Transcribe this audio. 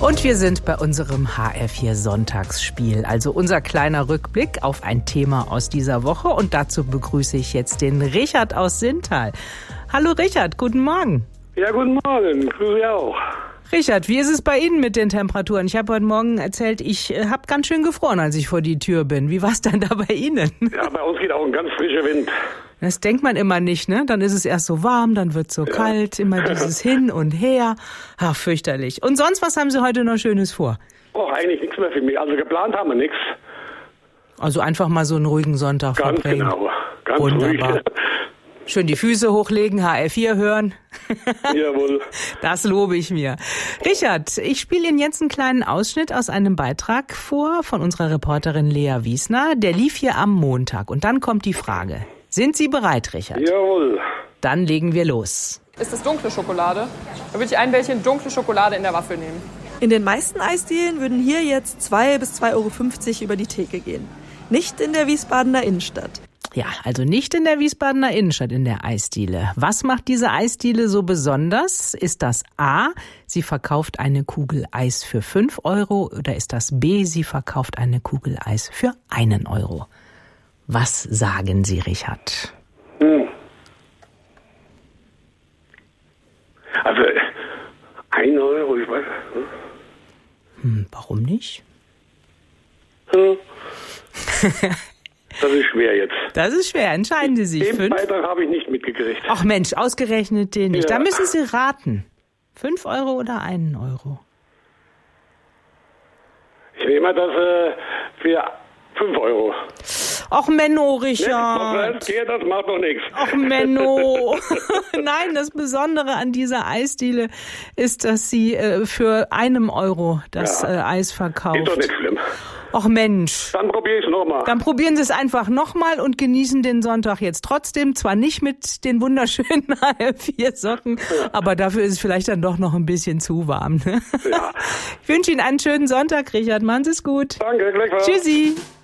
Und wir sind bei unserem HR4 Sonntagsspiel, also unser kleiner Rückblick auf ein Thema aus dieser Woche. Und dazu begrüße ich jetzt den Richard aus Sinntal. Hallo Richard, guten Morgen. Ja, guten Morgen, grüße Sie auch. Richard, wie ist es bei Ihnen mit den Temperaturen? Ich habe heute Morgen erzählt, ich habe ganz schön gefroren, als ich vor die Tür bin. Wie war es denn da bei Ihnen? Ja, bei uns geht auch ein ganz frischer Wind. Das denkt man immer nicht, ne? Dann ist es erst so warm, dann wird es so kalt, immer dieses Hin und Her. Ach, fürchterlich. Und sonst, was haben Sie heute noch Schönes vor? Oh, eigentlich nichts mehr für mich. Also geplant haben wir nichts. Also einfach mal so einen ruhigen Sonntag Ganz verbringen. genau, ganz wunderbar. ruhig. Schön die Füße hochlegen, HR4 hören. Jawohl. Das lobe ich mir. Richard, ich spiele Ihnen jetzt einen kleinen Ausschnitt aus einem Beitrag vor von unserer Reporterin Lea Wiesner. Der lief hier am Montag. Und dann kommt die Frage. Sind Sie bereit, Richard? Jawohl. Dann legen wir los. Ist es dunkle Schokolade? Da würde ich ein Bällchen dunkle Schokolade in der Waffel nehmen. In den meisten Eisdielen würden hier jetzt 2 bis 2,50 € über die Theke gehen. Nicht in der Wiesbadener Innenstadt. Ja, also nicht in der Wiesbadener Innenstadt in der Eisdiele. Was macht diese Eisdiele so besonders? Ist das A, sie verkauft eine Kugel Eis für 5 € oder ist das B, sie verkauft eine Kugel Eis für 1 €? Was sagen Sie, Richard? Also 1 €, ich weiß. Warum nicht? Das ist schwer jetzt. Das ist schwer. Entscheiden Sie sich. Den 5? Beitrag habe ich nicht mitgekriegt. Ach Mensch, ausgerechnet den nicht. Ja. Da müssen Sie raten. 5 € oder 1 €? Ich nehme mal das für 5 €. Ach Menno, Richard. Okay, das macht doch nichts. Ach Menno. Nein, das Besondere an dieser Eisdiele ist, dass sie für 1 € das Eis verkauft. Ist doch nicht schlimm. Ach Mensch. Dann probiere ich es nochmal. Dann probieren Sie es einfach nochmal und genießen den Sonntag jetzt trotzdem. Zwar nicht mit den wunderschönen HR4-Socken, aber dafür ist es vielleicht dann doch noch ein bisschen zu warm. Ne? Ja. Ich wünsche Ihnen einen schönen Sonntag, Richard. Machen Sie es gut. Danke, gleichfalls. Tschüssi.